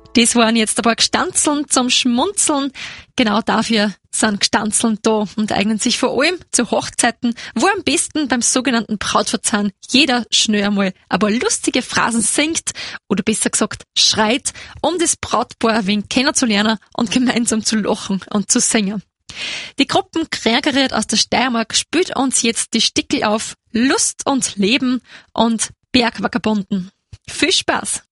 Das waren jetzt ein paar Gstanzeln zum Schmunzeln. Genau dafür sind Gstanzeln da und eignen sich vor allem zu Hochzeiten, wo am besten beim sogenannten Brautverzahn jeder schnell einmal ein paar lustige Phrasen singt oder besser gesagt schreit, um das Brautpaar ein wenig kennenzulernen und gemeinsam zu lachen und zu singen. Die Gruppen Krägeriet aus der Steiermark spielt uns jetzt die Stickel auf Lust und Leben und Bergvagabunden. Viel Spaß!